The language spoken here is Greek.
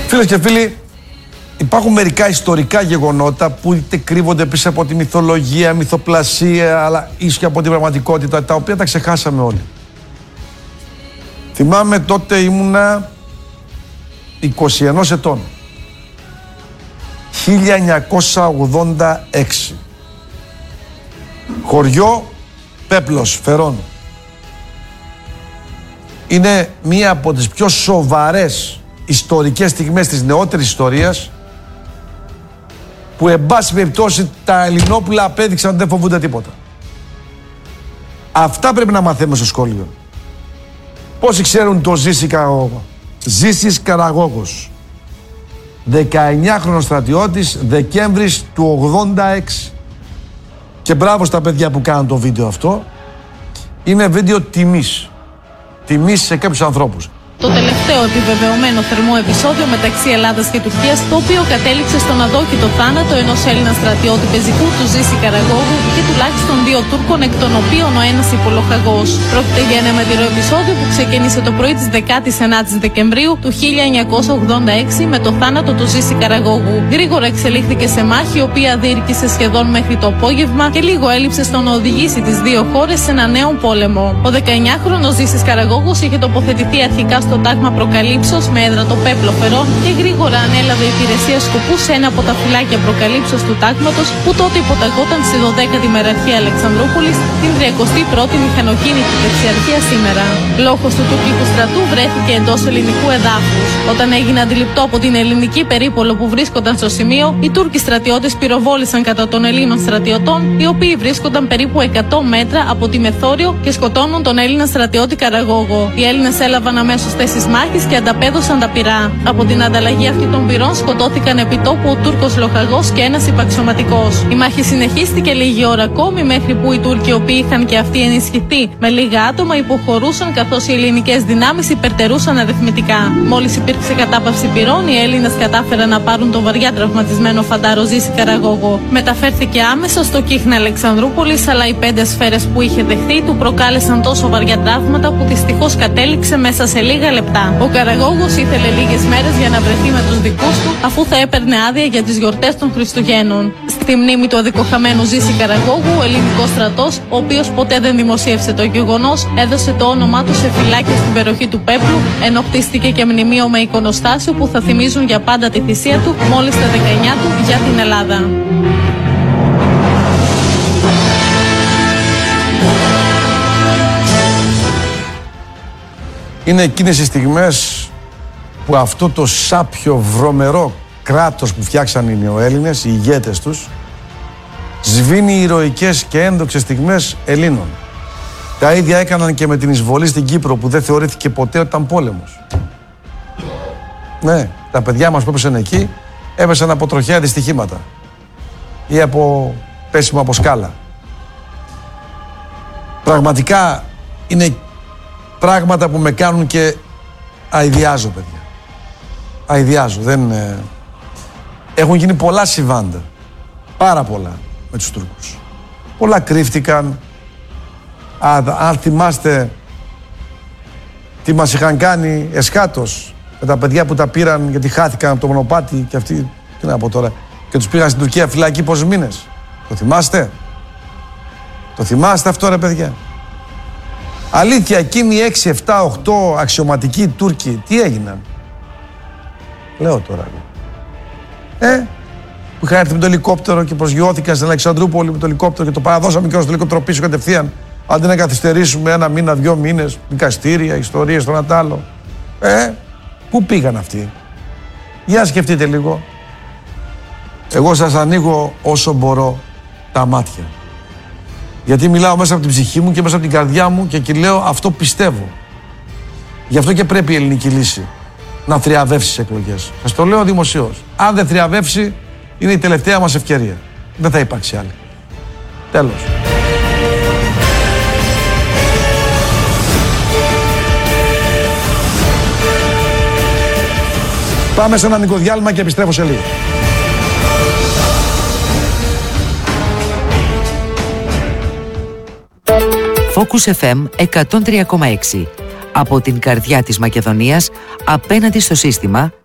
Φίλες και φίλοι, υπάρχουν μερικά ιστορικά γεγονότα που είτε κρύβονται πίσω από τη μυθολογία, μυθοπλασία, αλλά ίσως και από την πραγματικότητα, τα οποία τα ξεχάσαμε όλοι. Θυμάμαι τότε ήμουνα 21 ετών. 1986. Χωριό Πέπλος, Φερών. Είναι μία από τις πιο σοβαρές ιστορικές στιγμές της νεότερης ιστορίας, που εν πάση περιπτώσει τα Ελληνόπουλα απέδειξαν ότι δεν φοβούνται τίποτα. Αυτά πρέπει να μαθαίνουμε στο σχολείο. Πόσοι ξέρουν το Ζήση Καραγώγο? Ζήσης Καραγώγος, 19χρονος στρατιώτης, Δεκέμβρης του 86. Και μπράβο στα παιδιά που κάνουν το βίντεο αυτό. Είναι βίντεο τιμής. Τιμής σε κάποιους ανθρώπους. Το τελευταίο επιβεβαιωμένο θερμό επεισόδιο μεταξύ Ελλάδας και Τουρκίας, το οποίο κατέληξε στον αδόκητο θάνατο ενός Έλληνα στρατιώτη πεζικού, του Ζήση Καραγώγου, και τουλάχιστον 2 Τούρκων, εκ των οποίων ο ένας υπολοχαγός. Πρόκειται για ένα μετηρό επεισόδιο που ξεκίνησε το πρωί της 19ης Δεκεμβρίου του 1986 με το θάνατο του Ζήση Καραγώγου. Γρήγορα εξελίχθηκε σε μάχη, η οποία διήρκησε σχεδόν μέχρι το απόγευμα και λίγο έλειψε στο να οδηγήσει τις δύο χώρες σε ένα νέο πόλεμο. Ο 19χρονος Ζήσης Καραγώγους είχε τοποθετηθεί αρχικά στο τάγμα προκαλύψεως με έδρα το Πέπλο Φερών και γρήγορα ανέλαβε υπηρεσία σκοπού σε ένα από τα φυλάκια προκαλύψεως του τάγματος, που τότε υποταγόταν στη 12η Μεραρχία Αλεξανδρούπολης, την 31η Μηχανοκίνητη Δεξιαρχία σήμερα. Λόγος του τουρκικού στρατού βρέθηκε εντός ελληνικού εδάφους. Όταν έγινε αντιληπτό από την ελληνική περίπολο που βρίσκονταν στο σημείο, οι Τούρκοι στρατιώτες πυροβόλησαν κατά των Ελλήνων στρατιωτών, οι οποίοι βρίσκονταν περίπου 100 μέτρα από τη Μεθόριο και σκοτώνουν τον Έλληνα στρατιώτη Καραγώγο. Οι Έλληνες έλαβαν αμέσως θέσεις μάχης και ανταπέδωσαν τα πυρά. Από την ανταλλαγή αυτή των πυρών σκοτώθηκαν επί τόπου ο Τούρκος λοχαγός και ένας υπαξιωματικός. Η μάχη συνεχίστηκε λίγη ώρα ακόμη, μέχρι που οι Τούρκοι, οι οποίοι είχαν και αυτοί ενισχυθεί με λίγα άτομα, υποχωρούσαν, καθώς οι ελληνικές δυνάμεις υπερτερούσαν αριθμητικά. Μόλις υπήρξε κατάπαυση πυρών, οι Έλληνες κατάφεραν να πάρουν τον βαριά τραυματισμένο φαντάρο Ζήση Καραγώγο. Μεταφέρθηκε άμεσα στο Κύχνα Αλεξανδρούπολης, αλλά οι 5 σφαίρες που είχε δεχθεί του προκάλεσαν τόσο βαριά τραύματα που δυστυχώς κατέληξε μέσα σε λίγα λεπτά. Ο Καραγώγος ήθελε λίγες μέρες για να βρεθεί με τους δικούς του, αφού θα έπαιρνε άδεια για τις γιορτές των Χριστουγέννων. Στη μνήμη του αδικοχαμένου Ζήση Καραγώγου, ο ελληνικός στρατός, ο οποίος ποτέ δεν δημοσίευσε το γεγονός, έδωσε το όνομά του σε φυλάκια στην περιοχή του Πέπλου, ενώ χτίστηκε και μνημείο με εικονοστάσιο που θα θυμίζουν για πάντα τη θυσία του μόλις τα 19 του για την Ελλάδα. Είναι εκείνες οι στιγμές που αυτό το σάπιο βρωμερό κράτος που φτιάξαν οι νεοέλληνες, οι ηγέτες τους, σβήνει ηρωικές και ένδοξες στιγμές Ελλήνων. Τα ίδια έκαναν και με την εισβολή στην Κύπρο, που δεν θεωρήθηκε ποτέ ότι ήταν πόλεμος. Ναι, τα παιδιά μας που έπεσαν εκεί έπεσαν από τροχαία δυστυχήματα ή από πέσιμο από σκάλα. Πραγματικά είναι πράγματα που με κάνουν και αηδιάζω, παιδιά. Αηδιάζω. Έχουν γίνει πολλά συμβάντα. Πάρα πολλά με τους Τούρκους. Πολλά κρύφτηκαν. Αν θυμάστε τι μας είχαν κάνει εσχάτως με τα παιδιά που τα πήραν γιατί χάθηκαν από το μονοπάτι και αυτοί, τι να πω τώρα, και τους πήγαν στην Τουρκία φυλακή πόσους μήνες. Το θυμάστε? Το θυμάστε αυτό, ρε παιδιά? Αλήθεια, εκείνοι 6, 7, 8 αξιωματικοί Τούρκοι τι έγιναν? Λέω τώρα. Που είχαν έρθει με το ελικόπτερο και προσγειώθηκαν στην Αλεξανδρούπολη με το ελικόπτερο και το παραδώσαμε και ως το ελικόπτερο πίσω κατευθείαν. Αντί να καθυστερήσουμε 1 μήνα, 2 μήνες, δικαστήρια, ιστορίες, το ένα τ' άλλο. Πού πήγαν αυτοί? Για σκεφτείτε λίγο. Εγώ σας ανοίγω όσο μπορώ τα μάτια. Γιατί μιλάω μέσα από την ψυχή μου και μέσα από την καρδιά μου και λέω αυτό πιστεύω. Γι' αυτό και πρέπει η ελληνική λύση να θριαβεύσει στις εκλογές. Σας το λέω δημοσίως. Αν δεν θριαβεύσει, είναι η τελευταία μας ευκαιρία. Δεν θα υπάρξει άλλη. Τέλος. Πάμε σε ένα μικρό διάλειμμα και επιστρέφω σε λίγο. Focus FM 103,6. Από την καρδιά της Μακεδονίας, απέναντι στο σύστημα,